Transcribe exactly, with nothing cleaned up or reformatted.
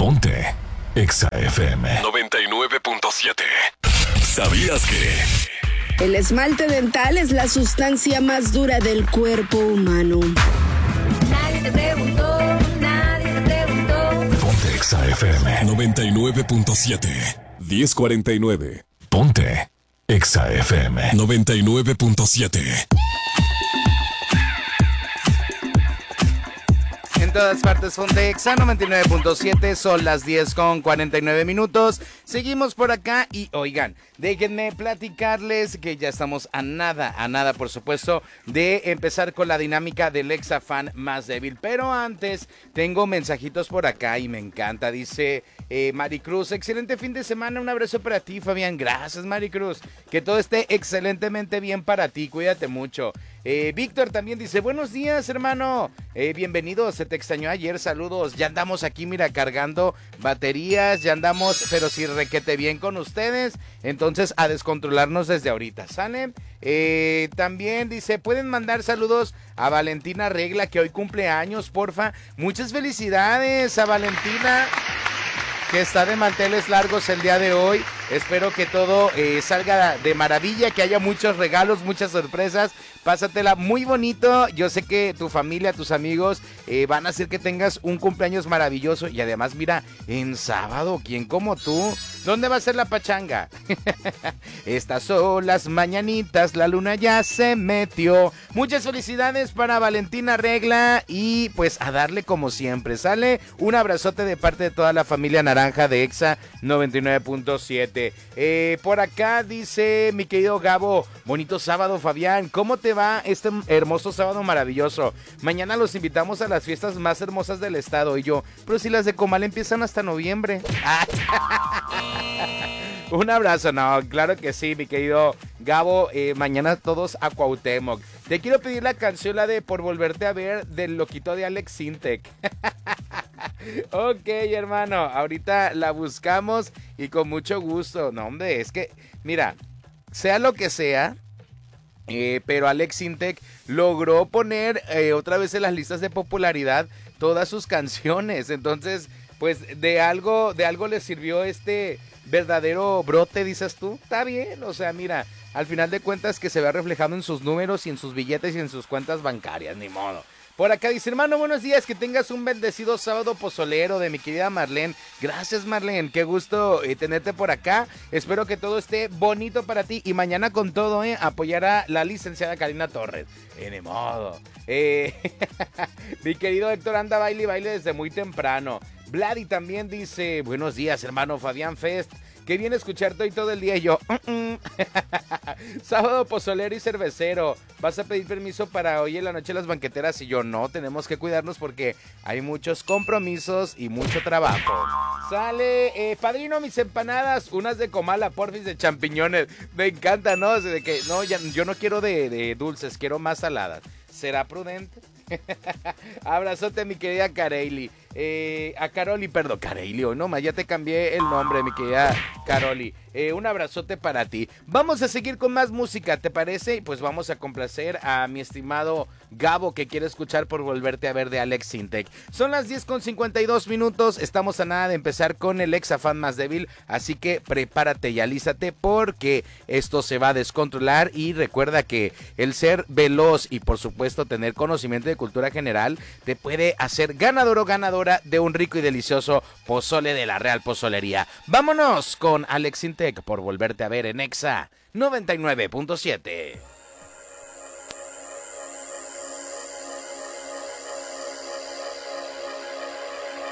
Ponte Exa F M noventa y nueve punto siete. ¿Sabías que el esmalte dental es la sustancia más dura del cuerpo humano? Nadie te preguntó, nadie te preguntó. Ponte Exa F M noventa y nueve punto siete. diez cuarenta y nueve. Ponte Exa F M noventa y nueve punto siete. En todas partes, Ponte Exa noventa y nueve punto siete, son las diez con cuarenta y nueve minutos. Seguimos por acá y oigan, déjenme platicarles que ya estamos a nada, a nada por supuesto, de empezar con la dinámica del Exa Fan más débil. Pero antes, tengo mensajitos por acá y me encanta, dice eh, Maricruz, excelente fin de semana, un abrazo para ti, Fabián. Gracias, Maricruz, que todo esté excelentemente bien para ti, cuídate mucho. Eh, Víctor también dice, buenos días, hermano, eh, bienvenido, se te extrañó ayer, saludos, ya andamos aquí, mira, cargando baterías, ya andamos, pero sí requete bien con ustedes, entonces a descontrolarnos desde ahorita, ¿sale? Eh, también dice, pueden mandar saludos a Valentina Regla, que hoy cumple años, porfa, muchas felicidades a Valentina, que está de manteles largos el día de hoy. Espero que todo eh, salga de maravilla, que haya muchos regalos, muchas sorpresas. Pásatela muy bonito. Yo sé que tu familia, tus amigos eh, van a hacer que tengas un cumpleaños maravilloso. Y además, mira, en sábado, ¿quién como tú? ¿Dónde va a ser la pachanga? Estas son las mañanitas, la luna ya se metió. Muchas felicidades para Valentina Regla y pues a darle como siempre, ¿sale? Un abrazote de parte de toda la familia naranja de Exa noventa y nueve punto siete. Eh, por acá dice mi querido Gabo, bonito sábado, Fabián, ¿cómo te va este hermoso sábado maravilloso? Mañana los invitamos a las fiestas más hermosas del estado. Y yo, pero si las de Comal empiezan hasta noviembre. Un abrazo, no, claro que sí, mi querido Gabo, eh, mañana todos a Cuauhtémoc. Te quiero pedir la canción, la de Por Volverte a Ver, del loquito de Alex Sintek. Ok, hermano, ahorita la buscamos y con mucho gusto. No, hombre, es que, mira, sea lo que sea, eh, pero Alex Sintek logró poner eh, otra vez en las listas de popularidad todas sus canciones. Entonces, pues de algo, de algo le sirvió este verdadero brote, dices tú. Está bien, o sea, mira, al final de cuentas que se vea reflejado en sus números y en sus billetes y en sus cuentas bancarias, ni modo. Por acá dice, hermano, buenos días, que tengas un bendecido sábado pozolero de mi querida Marlene. Gracias, Marlene, qué gusto eh, tenerte por acá. Espero que todo esté bonito para ti y mañana con todo, eh, apoyar a la licenciada Karina Torres. En modo. Eh, mi querido Héctor anda baile y baile desde muy temprano. Vladi también dice, buenos días, hermano Fabián Fest. Qué bien escucharte hoy todo el día. Y yo, uh -uh. Sábado pozolero y cervecero. ¿Vas a pedir permiso para hoy en la noche las banqueteras? Y yo, no, tenemos que cuidarnos porque hay muchos compromisos y mucho trabajo. Sale, eh, padrino, mis empanadas, unas de comala, porfis, de champiñones. Me encanta, ¿no? De que, no, ya, yo no quiero de, de dulces, quiero más saladas. ¿Será prudente? Abrazote, mi querida Careili. Eh, a Caroli, perdón, Careili, hoy no más, ya te cambié el nombre, mi querida Caroli. Eh, un abrazote para ti. Vamos a seguir con más música, ¿te parece? Pues vamos a complacer a mi estimado Gabo, que quiere escuchar Por Volverte a Ver de Alex Sintek. Son las diez con cincuenta y dos minutos, estamos a nada de empezar con el Exa Fan más débil, así que prepárate y alízate porque esto se va a descontrolar. Y recuerda que el ser veloz y por supuesto tener conocimiento de cultura general te puede hacer ganador o ganadora de un rico y delicioso pozole de la Real Pozolería. Vámonos con Alex Sintek, Por Volverte a Ver en Exa noventa y nueve punto siete.